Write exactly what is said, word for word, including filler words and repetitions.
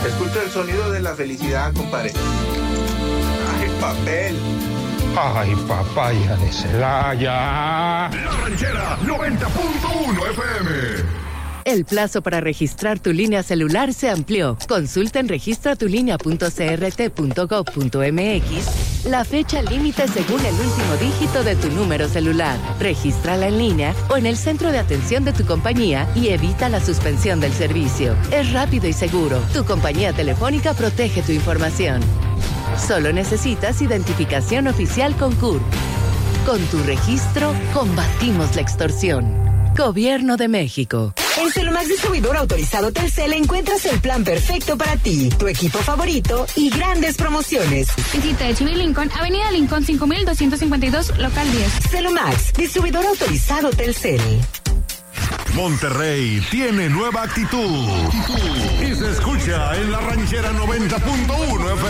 Escucho el sonido de la felicidad, compadre. ¡Ay, papel! ¡Ay, papaya de Celaya! La Ranchera noventa punto uno F M. El plazo para registrar tu línea celular se amplió. Consulta en registra tu línea punto c r t punto gov punto m x la fecha límite según el último dígito de tu número celular. Regístrala en línea o en el centro de atención de tu compañía y evita la suspensión del servicio. Es rápido y seguro. Tu compañía telefónica protege tu información. Solo necesitas identificación oficial con C U R. Con tu registro, combatimos la extorsión. Gobierno de México. En Celumax Distribuidor Autorizado Telcel encuentras el plan perfecto para ti, tu equipo favorito y grandes promociones. Visita el Chile Lincoln, Avenida Lincoln cinco mil doscientos cincuenta y dos, local diez. Celumax, Distribuidor Autorizado Telcel. Monterrey tiene nueva actitud y se escucha en La Ranchera noventa punto uno F M.